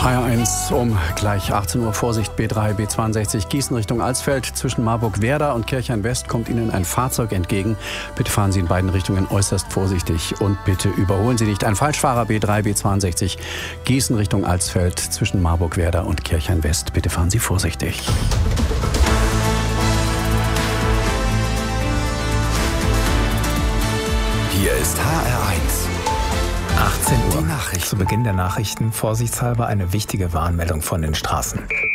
HR1 um gleich 18 Uhr. Vorsicht, B3, B62 Gießen Richtung Alsfeld. Zwischen Marburg-Werder und Kirchhain-West kommt Ihnen ein Fahrzeug entgegen. Bitte fahren Sie in beiden Richtungen äußerst vorsichtig und bitte überholen Sie nicht. Ein Falschfahrer, B3, B62 Gießen Richtung Alsfeld. Zwischen Marburg-Werder und Kirchhain-West. Bitte fahren Sie vorsichtig. Hier ist HR1. 18 Uhr. Die Nachrichten. Zu Beginn der Nachrichten vorsichtshalber eine wichtige Warnmeldung von den Straßen.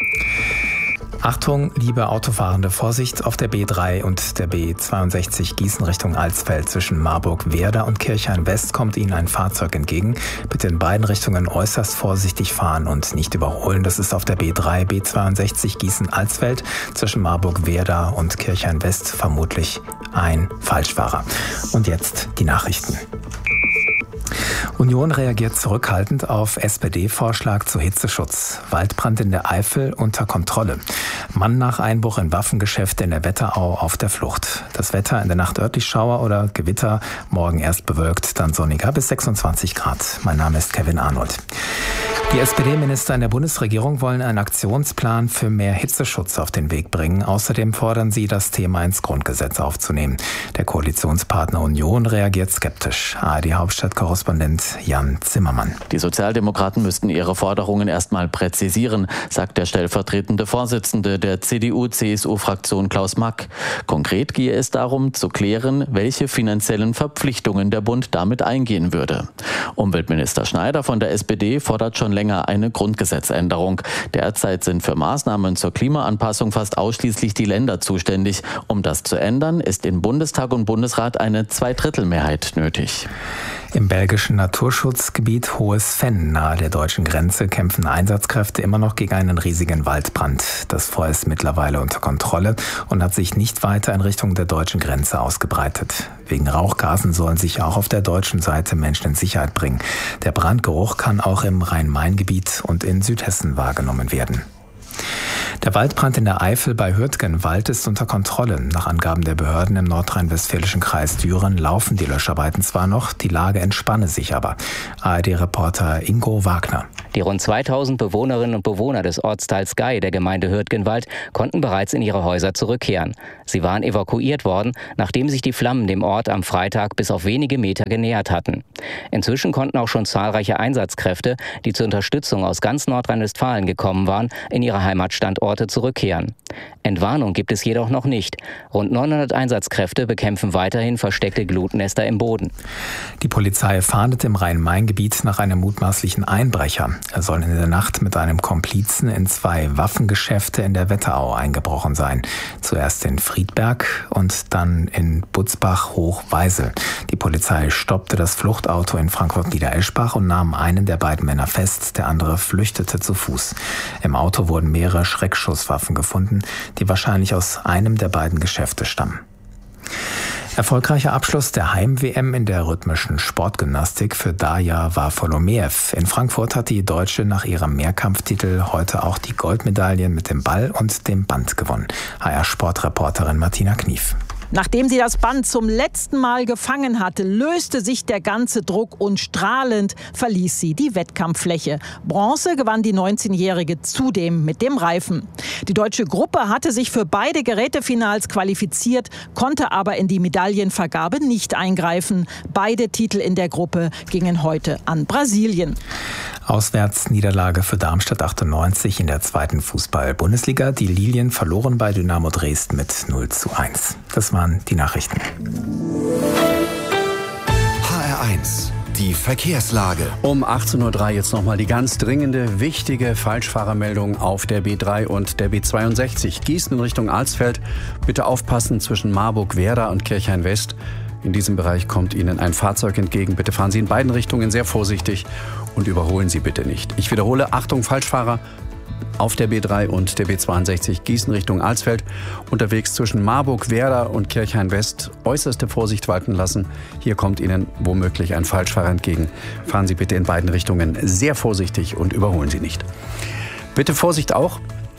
Achtung, liebe Autofahrende, Vorsicht auf der B3 und der B62 Gießen Richtung Alsfeld. Zwischen Marburg-Werder und Kirchhain-West kommt Ihnen ein Fahrzeug entgegen. Bitte in beiden Richtungen äußerst vorsichtig fahren und nicht überholen. Das ist auf der B3, B62 Gießen Alsfeld. Zwischen Marburg-Werder und Kirchhain-West vermutlich ein Falschfahrer. Und jetzt die Nachrichten. Union reagiert zurückhaltend auf SPD-Vorschlag zu Hitzeschutz. Waldbrand in der Eifel unter Kontrolle. Mann nach Einbruch in Waffengeschäfte in der Wetterau auf der Flucht. Das Wetter in der Nacht örtlich Schauer oder Gewitter. Morgen erst bewölkt, dann sonniger bis 26 Grad. Mein Name ist Kevin Arnold. Die SPD-Minister in der Bundesregierung wollen einen Aktionsplan für mehr Hitzeschutz auf den Weg bringen. Außerdem fordern sie, das Thema ins Grundgesetz aufzunehmen. Der Koalitionspartner Union reagiert skeptisch. ARD-Hauptstadtkorrespondent Jan Zimmermann. Die Sozialdemokraten müssten ihre Forderungen erstmal präzisieren, sagt der stellvertretende Vorsitzende der CDU-CSU-Fraktion Klaus Mack. Konkret gehe es darum, zu klären, welche finanziellen Verpflichtungen der Bund damit eingehen würde. Umweltminister Schneider von der SPD fordert schon länger eine Grundgesetzänderung. Derzeit sind für Maßnahmen zur Klimaanpassung fast ausschließlich die Länder zuständig. Um das zu ändern, ist in Bundestag und Bundesrat eine Zweidrittelmehrheit nötig. Im belgischen Naturschutzgebiet Hohes Venn nahe der deutschen Grenze kämpfen Einsatzkräfte immer noch gegen einen riesigen Waldbrand. Das Feuer ist mittlerweile unter Kontrolle und hat sich nicht weiter in Richtung der deutschen Grenze ausgebreitet. Wegen Rauchgasen sollen sich auch auf der deutschen Seite Menschen in Sicherheit bringen. Der Brandgeruch kann auch im Rhein-Main-Gebiet und in Südhessen wahrgenommen werden. Der Waldbrand in der Eifel bei Hürtgenwald ist unter Kontrolle. Nach Angaben der Behörden im nordrhein-westfälischen Kreis Düren laufen die Löscharbeiten zwar noch, die Lage entspanne sich aber. ARD-Reporter Ingo Wagner. Die rund 2000 Bewohnerinnen und Bewohner des Ortsteils Gei der Gemeinde Hürtgenwald konnten bereits in ihre Häuser zurückkehren. Sie waren evakuiert worden, nachdem sich die Flammen dem Ort am Freitag bis auf wenige Meter genähert hatten. Inzwischen konnten auch schon zahlreiche Einsatzkräfte, die zur Unterstützung aus ganz Nordrhein-Westfalen gekommen waren, in ihre Heimatstandorte zurückkehren. Entwarnung gibt es jedoch noch nicht. Rund 900 Einsatzkräfte bekämpfen weiterhin versteckte Glutnester im Boden. Die Polizei fahndet im Rhein-Main-Gebiet nach einem mutmaßlichen Einbrecher. Er soll in der Nacht mit einem Komplizen in 2 Waffengeschäfte in der Wetterau eingebrochen sein. Zuerst in Friedberg und dann in Butzbach-Hochweisel. Die Polizei stoppte das Fluchtauto in Frankfurt-Niedereschbach und nahm einen der beiden Männer fest. Der andere flüchtete zu Fuß. Im Auto wurden mehrere Schreckschusswaffen gefunden, die wahrscheinlich aus einem der beiden Geschäfte stammen. Erfolgreicher Abschluss der Heim-WM in der rhythmischen Sportgymnastik für Darja Varfolomeev. In Frankfurt hat die Deutsche nach ihrem Mehrkampftitel heute auch die Goldmedaillen mit dem Ball und dem Band gewonnen. HR-Sportreporterin Martina Knief. Nachdem sie das Band zum letzten Mal gefangen hatte, löste sich der ganze Druck und strahlend verließ sie die Wettkampffläche. Bronze gewann die 19-Jährige zudem mit dem Reifen. Die deutsche Gruppe hatte sich für beide Gerätefinals qualifiziert, konnte aber in die Medaillenvergabe nicht eingreifen. Beide Titel in der Gruppe gingen heute an Brasilien. Auswärtsniederlage für Darmstadt 98 in der 2. Fußball-Bundesliga. Die Lilien verloren bei Dynamo Dresden mit 0:1. Das waren die Nachrichten. HR1, die Verkehrslage. Um 18.03 Uhr jetzt nochmal die ganz dringende, wichtige Falschfahrermeldung auf der B3 und der B62. Gießen in Richtung Alsfeld. Bitte aufpassen zwischen Marburg-Werder und Kirchhain-West. In diesem Bereich kommt Ihnen ein Fahrzeug entgegen. Bitte fahren Sie in beiden Richtungen sehr vorsichtig und überholen Sie bitte nicht. Ich wiederhole, Achtung, Falschfahrer auf der B3 und der B62 Gießen Richtung Alsfeld. Unterwegs zwischen Marburg-Werder und Kirchhain-West äußerste Vorsicht walten lassen. Hier kommt Ihnen womöglich ein Falschfahrer entgegen. Fahren Sie bitte in beiden Richtungen sehr vorsichtig und überholen Sie nicht. Bitte Vorsicht auch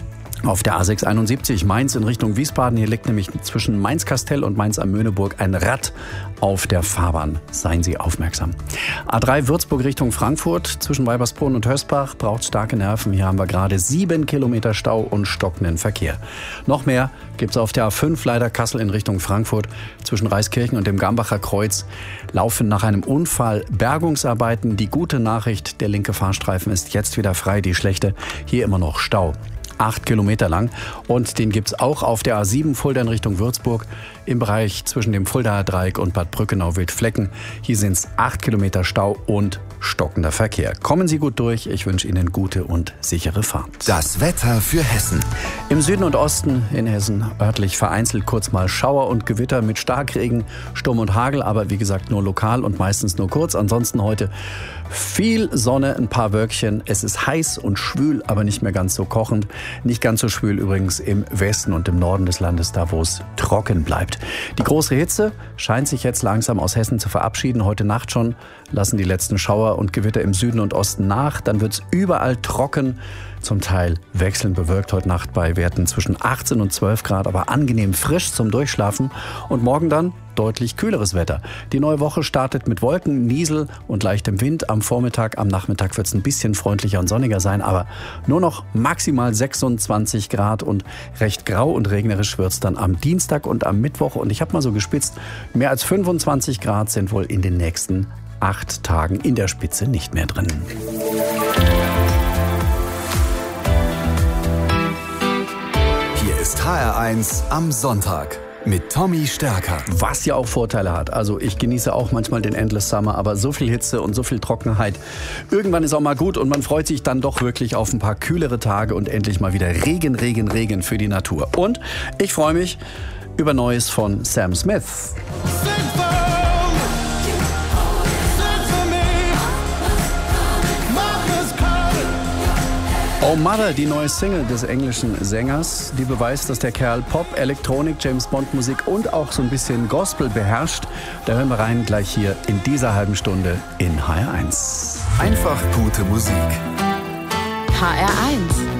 Auf der A671 Mainz in Richtung Wiesbaden. Hier liegt nämlich zwischen Mainz-Kastell und Mainz am Möhneburg ein Rad auf der Fahrbahn. Seien Sie aufmerksam. A3 Würzburg Richtung Frankfurt. Zwischen Weibersbrunn und Hösbach braucht starke Nerven. Hier haben wir gerade 7 Kilometer Stau und stockenden Verkehr. Noch mehr gibt es auf der A5 leider Kassel in Richtung Frankfurt. Zwischen Reiskirchen und dem Gambacher Kreuz laufen nach einem Unfall Bergungsarbeiten. Die gute Nachricht, der linke Fahrstreifen ist jetzt wieder frei. Die schlechte, hier immer noch Stau. 8 Kilometer lang. Und den gibt's auch auf der A7 Fulda in Richtung Würzburg im Bereich zwischen dem Fuldaer Dreieck und Bad Brückenau-Wildflecken. Hier sind's 8 Kilometer Stau und stockender Verkehr. Kommen Sie gut durch. Ich wünsche Ihnen gute und sichere Fahrt. Das Wetter für Hessen. Im Süden und Osten in Hessen örtlich vereinzelt kurz mal Schauer und Gewitter mit Starkregen, Sturm und Hagel, aber wie gesagt nur lokal und meistens nur kurz. Ansonsten heute viel Sonne, ein paar Wölkchen. Es ist heiß und schwül, aber nicht mehr ganz so kochend. Nicht ganz so schwül übrigens im Westen und im Norden des Landes, da wo es trocken bleibt. Die große Hitze scheint sich jetzt langsam aus Hessen zu verabschieden. Heute Nacht schon lassen die letzten Schauer und Gewitter im Süden und Osten nach. Dann wird es überall trocken, zum Teil wechselnd bewölkt heute Nacht bei Werten zwischen 18 und 12 Grad, aber angenehm frisch zum Durchschlafen. Und morgen dann deutlich kühleres Wetter. Die neue Woche startet mit Wolken, Niesel und leichtem Wind. Am Vormittag, am Nachmittag wird es ein bisschen freundlicher und sonniger sein, aber nur noch maximal 26 Grad und recht grau und regnerisch wird es dann am Dienstag und am Mittwoch. Und ich habe mal so gespitzt, mehr als 25 Grad sind wohl in den nächsten 8 Tagen in der Spitze nicht mehr drin. Hier ist HR1 am Sonntag mit Tommy Stärker. Was ja auch Vorteile hat. Also ich genieße auch manchmal den Endless Summer, aber so viel Hitze und so viel Trockenheit. Irgendwann ist auch mal gut und man freut sich dann doch wirklich auf ein paar kühlere Tage und endlich mal wieder Regen für die Natur. Und ich freue mich über Neues von Sam Smith. Oh Mother, die neue Single des englischen Sängers, die beweist, dass der Kerl Pop, Elektronik, James-Bond-Musik und auch so ein bisschen Gospel beherrscht. Da hören wir rein gleich hier in dieser halben Stunde in HR1. Einfach gute Musik. HR1